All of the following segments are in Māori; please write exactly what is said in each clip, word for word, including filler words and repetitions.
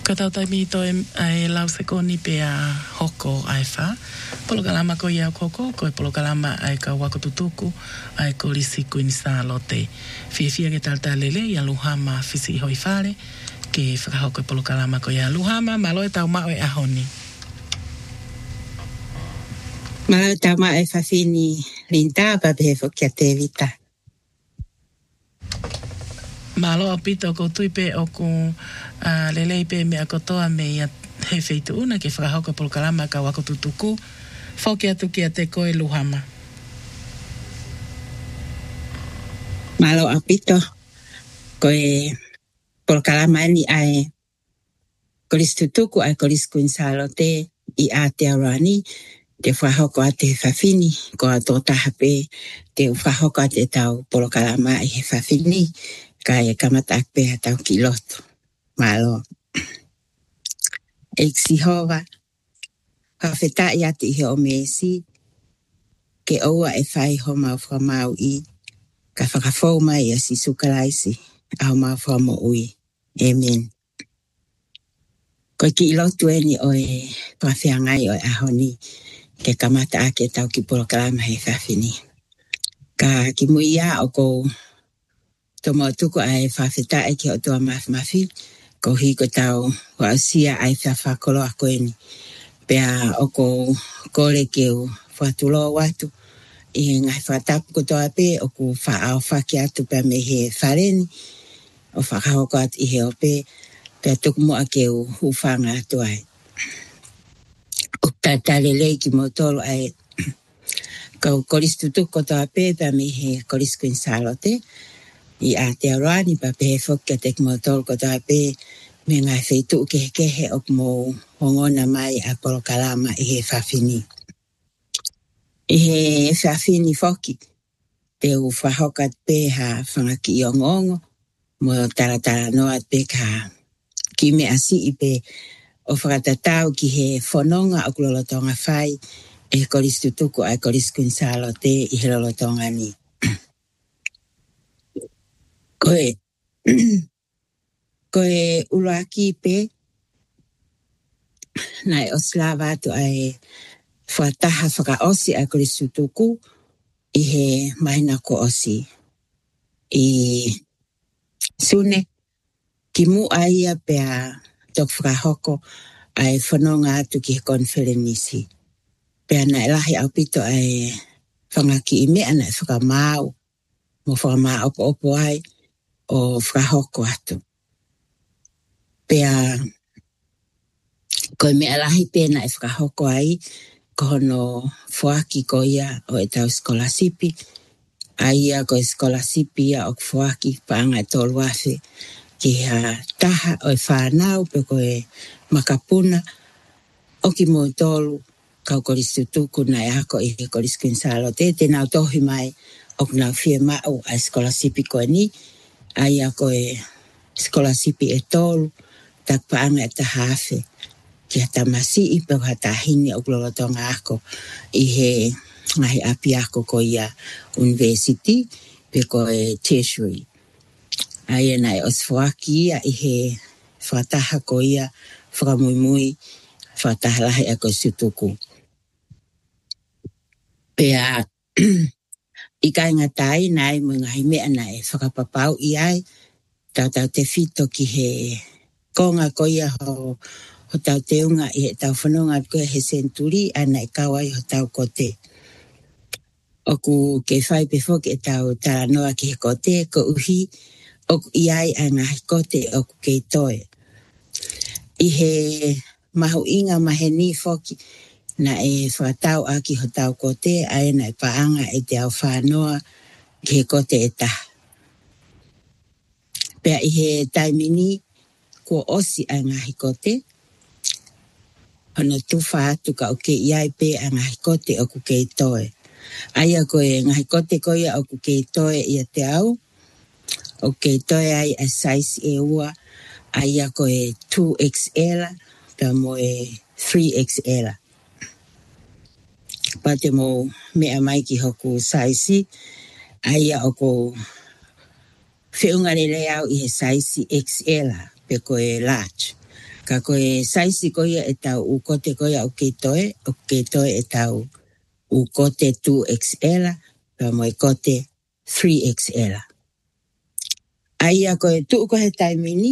Ka tau tai mi to e lau se koni pe a hoko ai wha. Polo kalama ko iau koko, ko e polo kalama ai ka wako tutuku, ai ko lisi kuini sa lote. Fia fia ke talta lele, ia luhama fisi hoi whare, ke whakahoko e polo kalama ko ia luhama, malo e tau mao e ahoni. Malo tau mao e whawhini rinta, pa behefo kia te vita. Malo apito ko tuipe o ko uh, lelei pe me akotoa me ia he feitu una ke whakahoko polo kalama ka wako tutuku. Whoki atu ki a te koe luhama. Malo apito koe polo kalama ni ai kolis tutuku ai kolis kuinsalo te i a te aurani te whakahoko a te whawhini ko a tō tahape te whakahoko a te tau polo kalama i he whawhini. Kaya kamata akpe atau kiloto. Malo. Eksi hova. Hawheta i ati he o mesi. Ke oua e whai ho mau whamau i. Ka whakafou mai a si sukalaisi. Au mau whamau ui. Amen. Koe ki ilotu eni o e pawhiangai o e ahoni. Ke kamata ake tau ki polo kalama he whawhini. Ka ki muia o kou tō mau tuku ai whawheta e ki o tō mafi mafi, ko hi ko tau wa sia ai whawhakolo a koe ni. Pea o ko kore ke o whatulo watu, i ngai whatapu ko tō ape, o ko whaau whaki atu pea me he whareni, o whakahoko atu i he ope, pea tuku mua ke o hufanga atu ai. O tatalelei ki motolo ai, kau koris tutuku ko tō ape, pea me he koris kuinsalote, i a te arani pa pehe whokia te kumotol ko tape me ngai wheitu ke kehe o mo hongona mai a polo kalama i he whawhini. I he whawhini whoki te u whahokat pe ha whangaki i ongongo mo taratara noa pe ka ki me asi i pe o whakatatau ki he whanonga o kulolotonga whai e koris tutuku ai koris kuinsalo te i he lolotonga ni. Koe, koe uruaki pe, nai o slava atu ai whataha whaka osi ai kore sutuku i he maina ko osi. I sune, ki mu aia pea tok whakahoko ai whanonga atu ki he konferenisi. Pea nai lahi au pito ai whangaki i mea nai whakamau, mo whakamau opo opo ai, o whakahoko atu. Pea, koe mea lahi pēna e whakahoko ai, ko hono whaki ko ia o e tau skolasipi, a ia ko e skolasipi ia o whaki paanga e tolu afe, ki ha taha o e whanau pe ko e makapuna, o ki mo tolu, kau koris tutuku na e hako i he koris kuinsalo te, te nau tohi mai, o nau fie mau a skolasipi ko ni, aia ko e skolasipi e tolu, tak paanga e tahafe, ki hata masi i pe hata hini o kulolotonga ako, i he ngahi api ako ko ia university, pe ko e tertiary. Aia nai oswaki ia i he whataha ko ia, whakamuimui, whataha lahi ako sutuku. Pea, i kai ngatai nai mo ngahi mea nai whakapapau i ai, tau tau te fito ki he konga ko ia ho, ho tau te unga i he tau whanonga koe he senturi ana i kawai ho tau kote. Oku ke whai pe whoke e tau taranoa ki he kote, ko uhi, oku i ai a ngahi kote oku kei toe. I he mahu inga mahe ni whoki, na e whakatau aki ho tau kote, ai na i paanga e te au whanoa ki he kote e taha. Pea i he taimini kua osi a ngahi kote, hono tuwha atu ka o ke iai pe a ngahi kote o ku kei toe. Aia koe ngahi kote koia o ku kei toe ia te au, o kei toe ai a size e ua, aia koe two X L, pea mo e three X L. Pate mo mea mai ki hoku size, aia o ko whiunga le au i he size X L, pe koe large. Ka koe saisi koia e tau u kote koia o keitoe, o keitoe e tau u kote two X L, pa mo e kote three X L. Aia koe tuu koe taimini,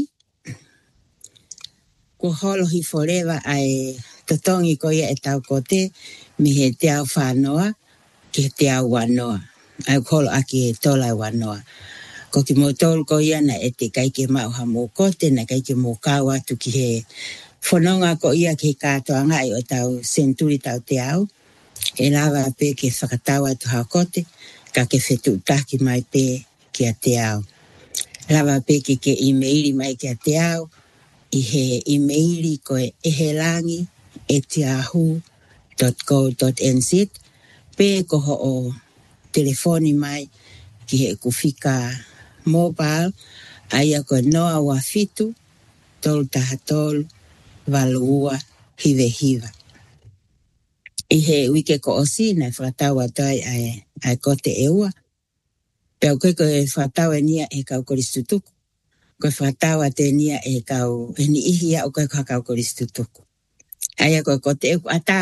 ko holo hi forever ai totongi koia e tau kote, mi he te au whanoa, ki te au wanoa. Ai holo aki e tola wanoa. Ko ki mo tolu koia na e te kaike mau ha mo kote, na kaike mo kawa tu ki he whanonga ko ia ki katoa ngai o tau senturi tau te au. E lawa pe ke whakatawa tu hao kote, ka ke whetu taki mai pe ki a te au. Lawa pe ke ke emaili mai ki a te au, i he emaili koe ehelangi at yahoo dot co dot n z, pe ko ho o telefoni mai ki he kufika mobile, aia koe noa wa fitu, tolu taha tolu, valua, hive hiva. I he wike ko osi na whakatawa tai ai, ai kote e ua. Pea koe koe whakatawa nia e kau koristutuku. Koe whakatawa te nia e kau, e ni ihi au koe kau koristutuku. Aia koe kote e ata